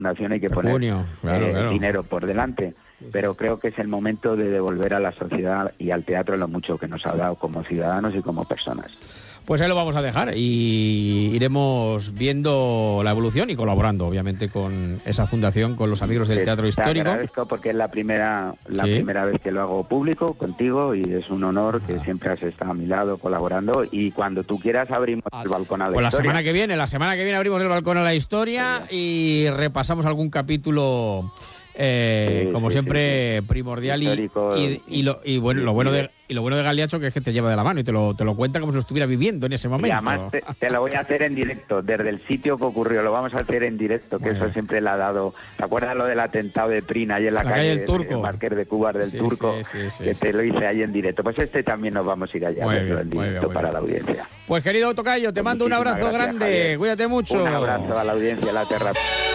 fundación hay que poner dinero por delante, pero creo que es el momento de devolver a la sociedad y al teatro lo mucho que nos ha dado como ciudadanos y como personas. Pues ahí lo vamos a dejar y iremos viendo la evolución y colaborando, obviamente, con esa fundación, con los amigos del Teatro Histórico. Te agradezco porque es la primera vez que lo hago público contigo y es un honor que siempre has estado a mi lado colaborando y cuando tú quieras abrimos el balcón a la historia. La semana que viene abrimos el balcón a la historia y repasamos algún capítulo... como siempre, primordial y bueno, lo bueno de Galiacho que es que te lleva de la mano y te lo cuenta como si lo estuviera viviendo en ese momento. Y además te lo voy a hacer en directo, desde el sitio que ocurrió, lo vamos a hacer en directo, que eso siempre le ha dado... ¿Te acuerdas lo del atentado de Prin ahí en la calle del Turco? El Marqués de Cuba del Turco, que te lo hice ahí en directo. Pues también nos vamos a ir allá a verlo en directo para la audiencia. Pues querido tocayo, te mando un abrazo grande, Javier. Cuídate mucho. Un abrazo a la audiencia, a la terra.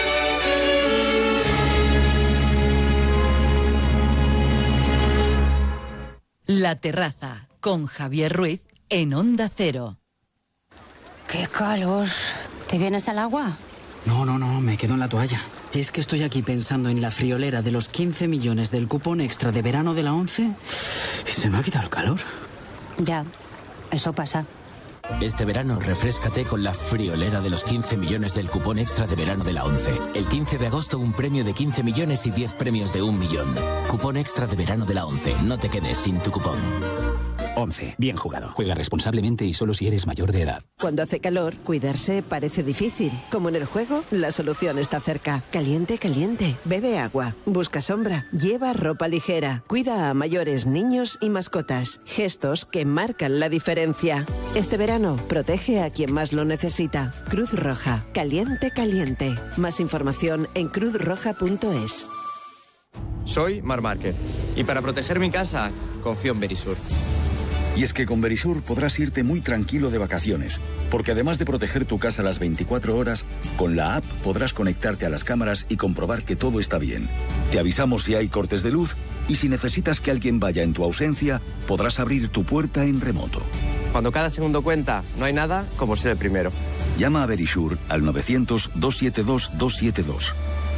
La Terraza, con Javier Ruiz, en Onda Cero. ¡Qué calor! ¿Te vienes al agua? No, me quedo en la toalla. Es que estoy aquí pensando en la friolera de los 15 millones del cupón extra de verano de la 11 y se me ha quitado el calor. Ya, eso pasa. Este verano refréscate con la friolera de los 15 millones del cupón extra de verano de la 11. El 15 de agosto un premio de 15 millones y 10 premios de 1 millón. Cupón extra de verano de la 11. No te quedes sin tu cupón. 11. Bien jugado. Juega responsablemente y solo si eres mayor de edad. Cuando hace calor, cuidarse parece difícil. Como en el juego, la solución está cerca. Caliente, caliente. Bebe agua. Busca sombra. Lleva ropa ligera. Cuida a mayores, niños y mascotas. Gestos que marcan la diferencia. Este verano, protege a quien más lo necesita. Cruz Roja. Caliente, caliente. Más información en cruzroja.es. Soy Marc Márquez y para proteger mi casa, confío en Verisur. Y es que con Verisur podrás irte muy tranquilo de vacaciones, porque además de proteger tu casa las 24 horas, con la app podrás conectarte a las cámaras y comprobar que todo está bien. Te avisamos si hay cortes de luz y si necesitas que alguien vaya en tu ausencia, podrás abrir tu puerta en remoto. Cuando cada segundo cuenta, no hay nada como ser el primero. Llama a Verisur al 900-272-272.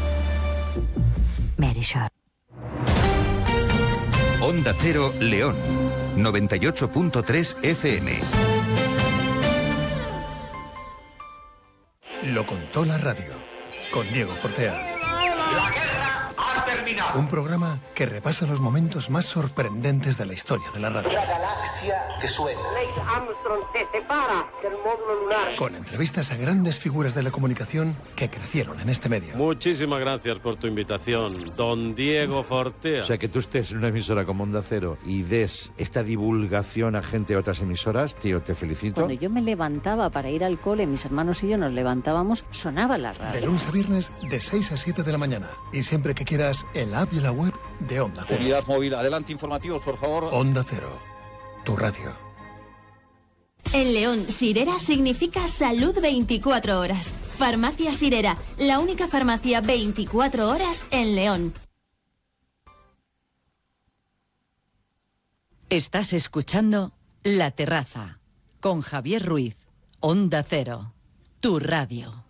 Verisur. Onda Cero León, 98.3 FM. Lo contó la radio, con Diego Fortea. La guerra ha terminado. Un programa que repasa los momentos más sorprendentes de la historia de la radio. La galaxia que suena. Neil Armstrong se separa del módulo lunar. Con entrevistas a grandes figuras de la comunicación que crecieron en este medio. Muchísimas gracias por tu invitación, don Diego Fortea. O sea, que tú estés en una emisora como Onda Cero y des esta divulgación a gente de otras emisoras, tío, te felicito. Cuando yo me levantaba para ir al cole, mis hermanos y yo nos levantábamos, sonaba la radio. De lunes a viernes, de 6 a 7 de la mañana. Y siempre que quieras, en la app y la web de Onda Cero. Unidad móvil, adelante informativos, por favor. Onda Cero, tu radio. En León, Sirera significa salud 24 horas. Farmacia Sirera, la única farmacia 24 horas en León. Estás escuchando La Terraza, con Javier Ruiz, Onda Cero, tu radio.